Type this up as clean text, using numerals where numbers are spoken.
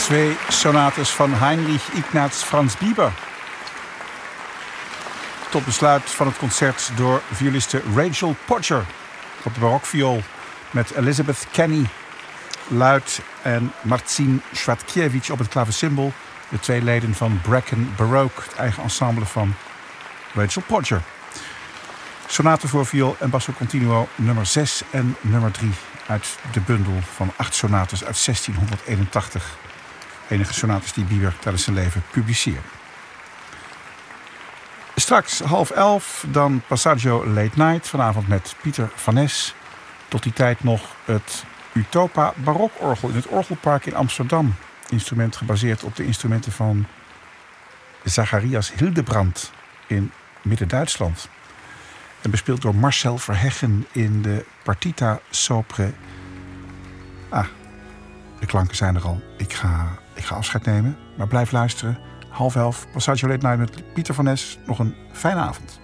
Twee sonates van Heinrich Ignaz Franz Bieber. Tot besluit van het concert door violiste Rachel Podger op de barokviool met Elizabeth Kenny luid en Marcin Schwatkiewicz op het klaversymbol. De twee leden van Bracken Baroque, het eigen ensemble van Rachel Podger. Sonate voor viool en basso continuo nummer 6 en nummer 3 uit de bundel van 8 sonates uit 1681. Enige sonates die Bieber tijdens zijn leven publiceerde. Straks 10:30, dan Passaggio Late Night. Vanavond met Pieter van Nes. Tot die tijd nog het Utopa barokorgel in het Orgelpark in Amsterdam. Instrument gebaseerd op de instrumenten van Zacharias Hildebrand in Midden-Duitsland. En bespeeld door Marcel Verheggen in de Partita Sopre. De klanken zijn er al. Ik ga afscheid nemen, maar blijf luisteren. 10:30, Passaggio Late Night met Pieter van Nes. Nog een fijne avond.